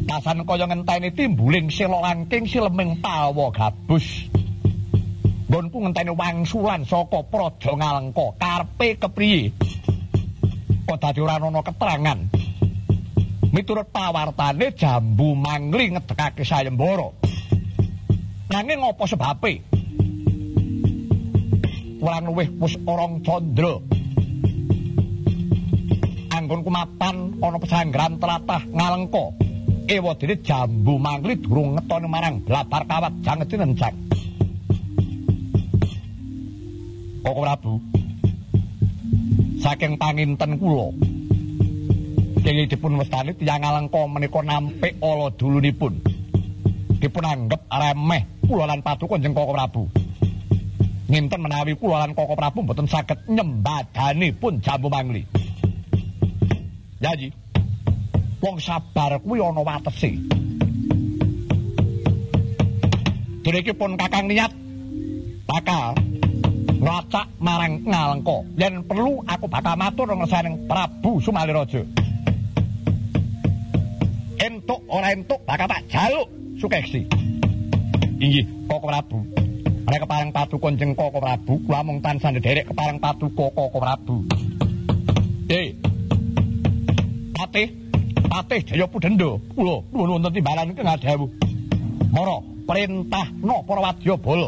Dasan kaya ngenteni timbuling sila langking sileming pawa gabus. Nggonku ngenteni wangsulan saka Praja Ngalengka karepe kepriye? Kok dadi ora ana keterangan. Miturut pawartane Jambu Mangli ngedekake sayembara. Nanging apa sebabe? Ora luwih wis orong candra. Anggon kumapan ana pesanggrahan tlatah Ngalengka. Ewadene Jambu Mangli durung ngetoni marang Blabar Kawat Jangeti Nencak. Koko Prabu, saking panginten kula kenging dipun wastani tiyang Ngalengka menika nampik ala dulunipun dipun anggep remeh kula lan Paduka Kanjeng Koko Prabu. Nginten menawi kula lan Koko Prabu mboten saged nyembadanipun Jambu Mangli. Yayi, wong sabar kuwi ana watese. Dene pun Kakang niat bakal nglacak marang Ngalengka. Yen perlu aku bakal matur ngersaning Prabu Sumaliraja. Entuk ora entuk bakal tak jaluk sukesi. Inggih, Koko Prabu. Nek kepareng Paduka Kanjeng Koko Prabu, kula mung tansah ndherek kepareng Paduka Koko Prabu. Patih Jayapudenda, kula nuwun wonten timbalan ingkang dawuh. Mara perintahna para wadyabala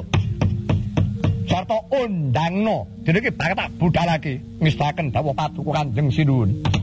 sarta undangna dene iki bakal tak budhalake ngestaken dawuh Paduka Kanjeng Sinuwun.